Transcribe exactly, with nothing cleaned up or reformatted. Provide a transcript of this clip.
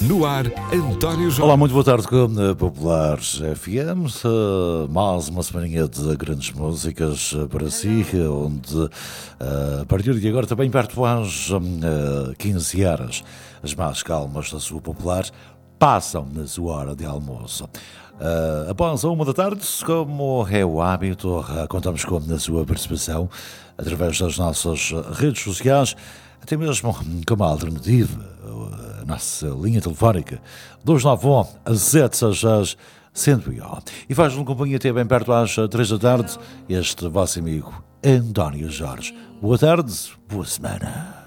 No ar, António Jorge. Olá, muito boa tarde com a Populares F M. Mais uma semaninha de grandes músicas para si, onde a partir de agora também perto às quinze horas, as mais calmas da sua Popular passam na sua hora de almoço. Uh, após a uma da tarde, como é o hábito, uh, contamos com a sua participação através das nossas redes sociais, até mesmo como alternativa, uh, a nossa linha telefónica dois nove um, sete seis seis, cento e um. E faz-nos companhia até bem perto às três da tarde, este vosso amigo António Jorge. Boa tarde, boa semana.